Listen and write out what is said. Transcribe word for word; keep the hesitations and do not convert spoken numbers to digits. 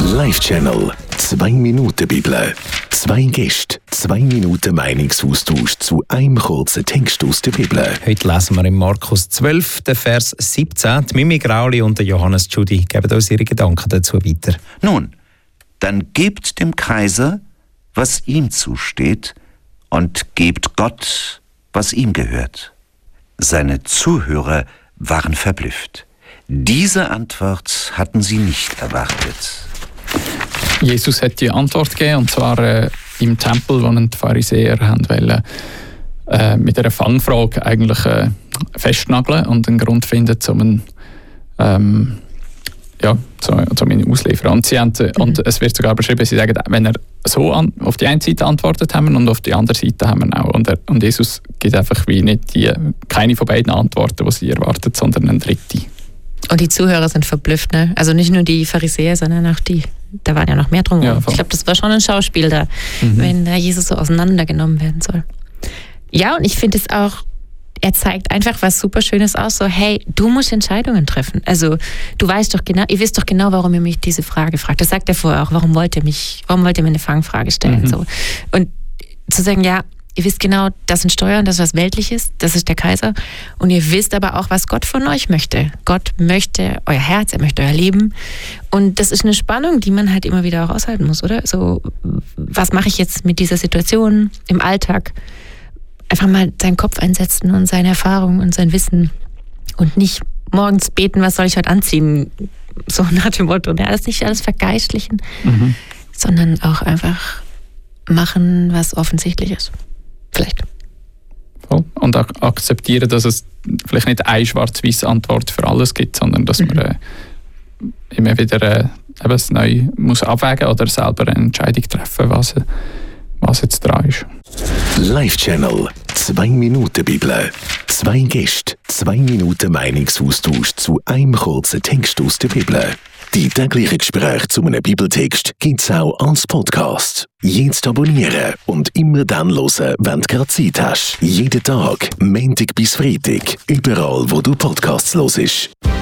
Live-Channel. Zwei Minuten Bibel. Zwei Gäste, zwei Minuten Meinungsaustausch zu einem kurzen Text aus der Bibel. Heute lesen wir in Markus zwölf, den Vers siebzehn. Die Mimi Grauli und der Johannes Tschudi geben uns ihre Gedanken dazu weiter. Nun, dann gebt dem Kaiser, was ihm zusteht, und gebt Gott, was ihm gehört. Seine Zuhörer waren verblüfft. Diese Antwort hatten sie nicht erwartet. Jesus hat die Antwort gegeben, und zwar äh, im Tempel, wo die Pharisäer haben wollen, äh, mit einer Fangfrage eigentlich äh, festnageln und einen Grund finden, um ihn, ähm, ja, um ihn ausliefern. Und, sie haben, mhm. und es wird sogar beschrieben, sie sagen, wenn er so an, auf die eine Seite antwortet haben und auf die andere Seite haben wir auch. Und, er, und Jesus gibt einfach wie nicht die, keine von beiden Antworten, die sie erwartet, sondern eine dritte. Und die Zuhörer sind verblüfft, ne? Also nicht nur die Pharisäer, sondern auch die. Da waren ja noch mehr drum. Ja, ich glaube, das war schon ein Schauspiel da, mhm. wenn da Jesus so auseinandergenommen werden soll. Ja, und ich finde es auch, er zeigt einfach was super Schönes aus, so, hey, du musst Entscheidungen treffen. Also, du weißt doch genau, ihr wisst doch genau, warum ihr mich diese Frage fragt. Das sagt er vorher auch, warum wollt ihr mich, warum wollt ihr mir eine Fangfrage stellen, mhm. so. Und zu sagen, ja, ihr wisst genau, das sind Steuern, das ist was Weltliches, das ist der Kaiser. Und ihr wisst aber auch, was Gott von euch möchte. Gott möchte euer Herz, er möchte euer Leben. Und das ist eine Spannung, die man halt immer wieder auch aushalten muss, oder? So, was mache ich jetzt mit dieser Situation im Alltag? Einfach mal seinen Kopf einsetzen und seine Erfahrung und sein Wissen. Und nicht morgens beten, was soll ich heute anziehen? So nach dem Motto, ja, das nicht alles vergeistlichen, mhm. sondern auch einfach machen, was offensichtlich ist. Vielleicht. Und auch akzeptieren, dass es vielleicht nicht eine schwarz-weiße Antwort für alles gibt, sondern dass mhm. man äh, immer wieder äh, eben neu muss abwägen oder selber eine Entscheidung treffen, was, was jetzt dran ist. Live-Channel. Zwei Minuten Bibel. Zwei Gäste, zwei Minuten Meinungsaustausch zu einem kurzen Text aus der Bibel. Die täglichen Gespräche zu einem Bibeltext gibt es auch als Podcast. Jetzt abonnieren und immer dann hören, wenn du gerade Zeit hast. Jeden Tag, Montag bis Freitag, überall, wo du Podcasts hörst.